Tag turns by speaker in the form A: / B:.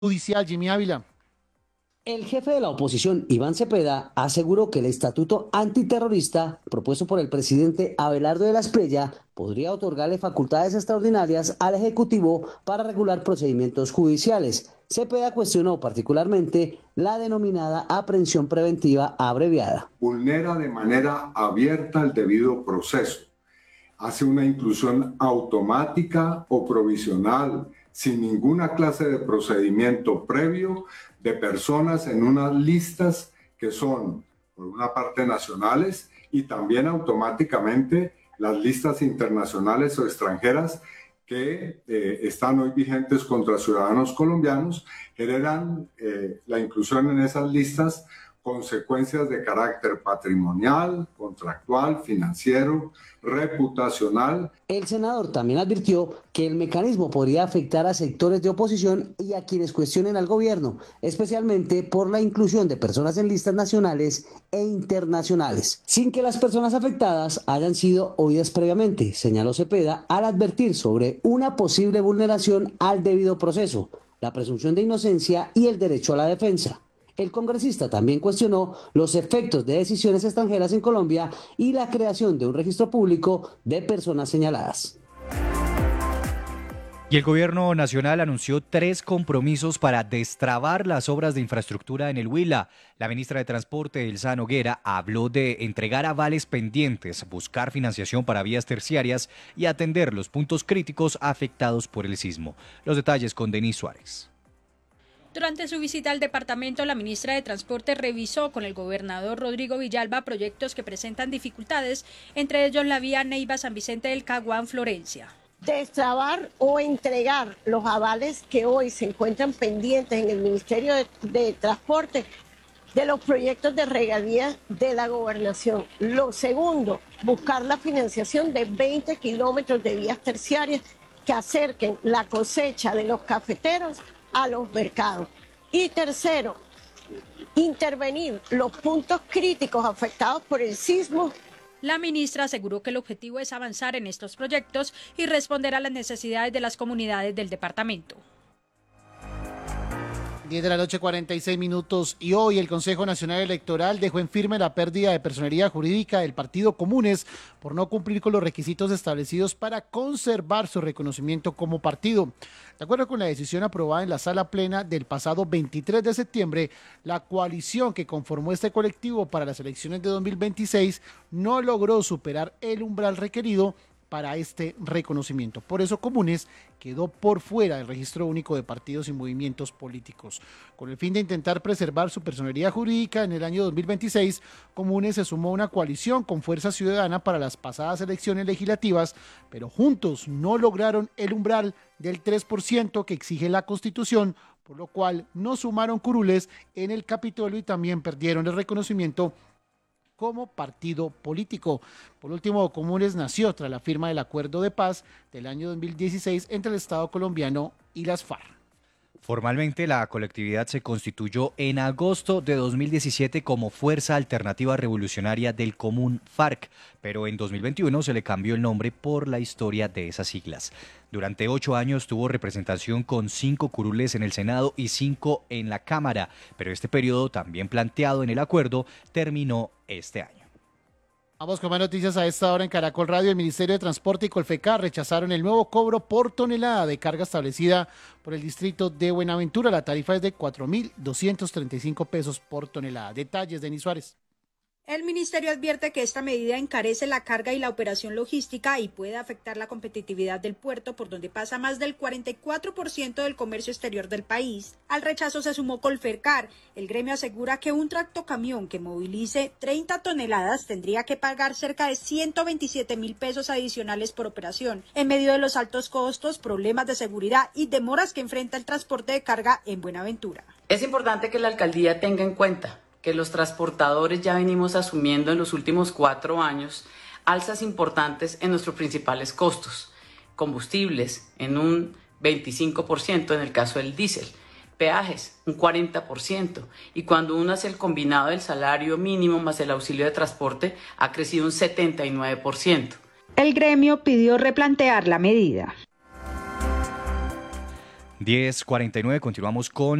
A: Judicial, Jimmy Ávila.
B: El jefe de la oposición, Iván Cepeda, aseguró que el estatuto antiterrorista propuesto por el presidente Abelardo de la Espriella podría otorgarle facultades extraordinarias al Ejecutivo para regular procedimientos judiciales. Cepeda cuestionó particularmente la denominada aprehensión preventiva abreviada.
C: Vulnera de manera abierta el debido proceso. Hace una inclusión automática o provisional, sin ninguna clase de procedimiento previo, de personas en unas listas que son, por una parte, nacionales y también automáticamente las listas internacionales o extranjeras que están hoy vigentes contra ciudadanos colombianos, generan la inclusión en esas listas consecuencias de carácter patrimonial, contractual, financiero, reputacional.
B: El senador también advirtió que el mecanismo podría afectar a sectores de oposición y a quienes cuestionen al gobierno, especialmente por la inclusión de personas en listas nacionales e internacionales, sin que las personas afectadas hayan sido oídas previamente, señaló Cepeda al advertir sobre una posible vulneración al debido proceso, la presunción de inocencia y el derecho a la defensa. El congresista también cuestionó los efectos de decisiones extranjeras en Colombia y la creación de un registro público de personas señaladas.
D: Y el gobierno nacional anunció 3 compromisos para destrabar las obras de infraestructura en el Huila. La ministra de Transporte, Elsa Noguera, habló de entregar avales pendientes, buscar financiación para vías terciarias y atender los puntos críticos afectados por el sismo. Los detalles con Denis Suárez.
E: Durante su visita al departamento, la ministra de Transporte revisó con el gobernador Rodrigo Villalba proyectos que presentan dificultades, entre ellos la vía Neiva-San Vicente del Caguán-Florencia.
F: Destrabar o entregar los avales que hoy se encuentran pendientes en el Ministerio de Transporte de los proyectos de regalías de la gobernación. Lo segundo, buscar la financiación de 20 kilómetros de vías terciarias que acerquen la cosecha de los cafeteros a los mercados. Y tercero, intervenir los puntos críticos afectados por el sismo.
E: La ministra aseguró que el objetivo es avanzar en estos proyectos y responder a las necesidades de las comunidades del departamento.
A: 10 de la noche, 46 minutos, y hoy el Consejo Nacional Electoral dejó en firme la pérdida de personería jurídica del Partido Comunes por no cumplir con los requisitos establecidos para conservar su reconocimiento como partido. De acuerdo con la decisión aprobada en la sala plena del pasado 23 de septiembre, la coalición que conformó este colectivo para las elecciones de 2026 no logró superar el umbral requerido para este reconocimiento. Por eso Comunes quedó por fuera del registro único de partidos y movimientos políticos. Con el fin de intentar preservar su personería jurídica, en el año 2026, Comunes se sumó a una coalición con Fuerza Ciudadana para las pasadas elecciones legislativas, pero juntos no lograron el umbral del 3% que exige la Constitución, por lo cual no sumaron curules en el Capitolio y también perdieron el reconocimiento como partido político. Por último, Comunes nació tras la firma del acuerdo de paz del año 2016 entre el Estado colombiano y las FARC.
D: Formalmente, la colectividad se constituyó en agosto de 2017 como Fuerza Alternativa Revolucionaria del Común FARC, pero en 2021 se le cambió el nombre por la historia de esas siglas. Durante 8 años tuvo representación con 5 curules en el Senado y 5 en la Cámara, pero este periodo, también planteado en el acuerdo, terminó este año.
A: Vamos con más noticias a esta hora en Caracol Radio. El Ministerio de Transporte y Colfecar rechazaron el nuevo cobro por tonelada de carga establecida por el distrito de Buenaventura. La tarifa es de 4.235 pesos por tonelada. Detalles, Denis Suárez.
E: El ministerio advierte que esta medida encarece la carga y la operación logística y puede afectar la competitividad del puerto, por donde pasa más del 44% del comercio exterior del país. Al rechazo se sumó Colfecar. El gremio asegura que un tractocamión que movilice 30 toneladas tendría que pagar cerca de 127.000 pesos adicionales por operación, en medio de los altos costos, problemas de seguridad y demoras que enfrenta el transporte de carga en Buenaventura.
G: Es importante que la alcaldía tenga en cuenta que los transportadores ya venimos asumiendo en los últimos 4 años alzas importantes en nuestros principales costos. Combustibles en un 25% en el caso del diésel, peajes un 40%, y cuando uno hace el combinado del salario mínimo más el auxilio de transporte ha crecido un 79%.
E: El gremio pidió replantear la medida.
D: 10:49, continuamos con